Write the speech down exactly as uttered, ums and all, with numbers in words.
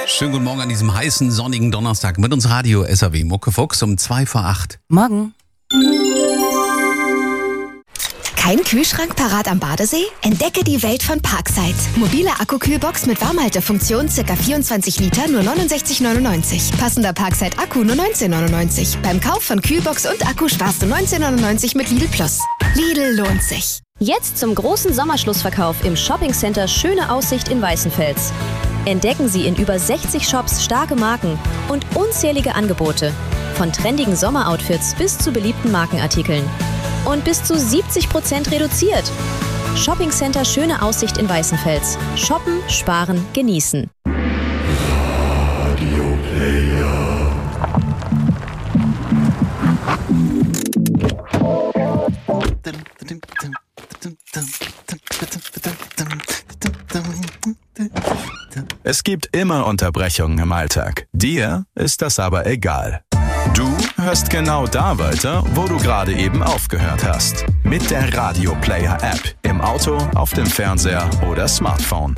Schönen guten Morgen an diesem heißen, sonnigen Donnerstag mit uns Radio S A W Muckefuchs um zwei vor acht. Morgen. Kein Kühlschrank parat am Badesee? Entdecke die Welt von Parkside. Mobile Akkukühlbox mit Warmhaltefunktion, ca. vierundzwanzig Liter, nur neunundsechzig neunundneunzig. Passender Parkside Akku nur neunzehn neunundneunzig. Beim Kauf von Kühlbox und Akku sparst du neunzehn neunundneunzig mit Lidl Plus. Lidl lohnt sich. Jetzt zum großen Sommerschlussverkauf im Shoppingcenter Schöne Aussicht in Weißenfels. Entdecken Sie in über sechzig Shops starke Marken und unzählige Angebote. Von trendigen Sommeroutfits bis zu beliebten Markenartikeln. Und bis zu siebzig Prozent reduziert. Shoppingcenter Schöne Aussicht in Weißenfels. Shoppen, sparen, genießen. Radio Player. Es gibt immer Unterbrechungen im Alltag. Dir ist das aber egal. Du hörst genau da weiter, wo du gerade eben aufgehört hast. Mit der Radio Player App. Im Auto, auf dem Fernseher oder Smartphone.